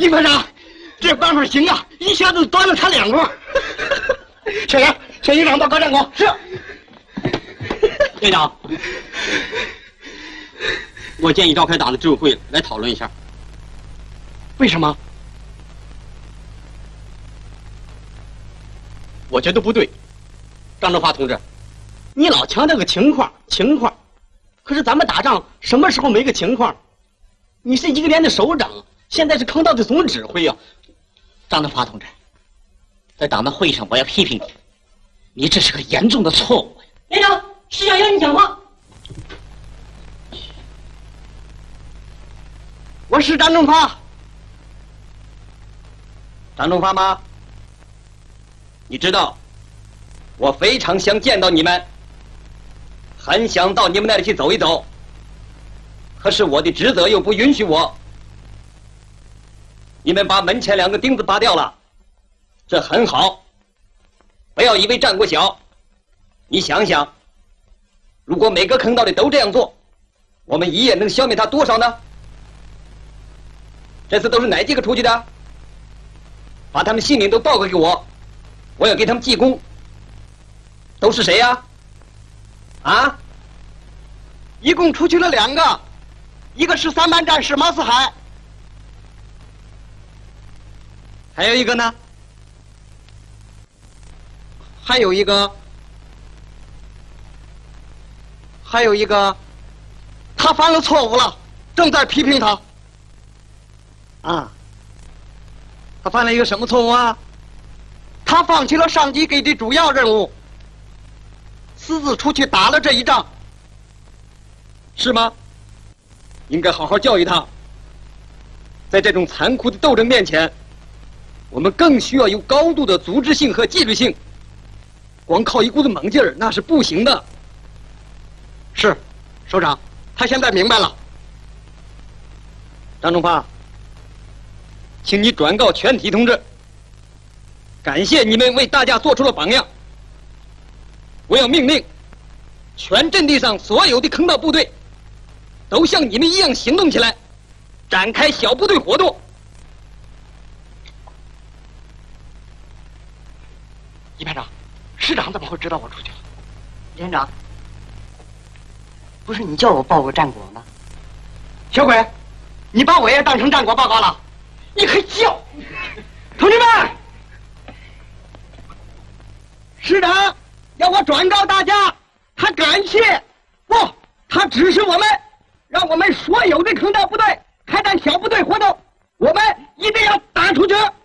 李排长，这办法行啊，一下子端了他2个。小杨，向营长报告战果。是。 队长，我建议召开党的执委会来讨论一下。 为什么？ 我觉得不对。张正发同志，你老强调个情况，可是咱们打仗什么时候没个情况？你是一个连的首长，现在是坑道的总指挥啊。 张正发同志，在党的会议上我要批评你，你这是个严重的错误呀。 连长，师长要你讲话。 我是张正发。 张正发吗？你知道，我非常想见到你们，很想到你们那里去走一走，可是我的职责又不允许我。你们把门前2个钉子拔掉了，这很好。不要以为战果小，你想想，如果每个坑道里都这样做，我们一夜能消灭他多少呢？这次都是哪几个出去的？把他们姓名都报告给我，我要给他们记功。都是谁呀？啊？ 一共出去了2个，一个是3班战士毛四海， 还有一个呢？ 还有一个，他犯了错误了，正在批评他。 啊？他犯了一个什么错误啊？ 他放弃了上级给的主要任务，私自出去打了这一仗。 是吗？应该好好教育他。在这种残酷的斗争面前，我们更需要有高度的组织性和纪律性。光靠一股子猛劲儿那是不行的。 是，首长，他现在明白了。 张正发，请你转告全体同志，感谢你们为大家做出了榜样。我要命令全阵地上所有的坑道部队都像你们一样行动起来，展开小部队活动。 李排长，师长怎么会知道我出去了？ 连长，不是你叫我报个战果吗？ 小鬼，你把我也当成战果报告了，你可笑！同志们，师长要我转告大家，他感谢不，他指示我们，让我们所有的坑道部队开展小部队活动，我们一定要打出去。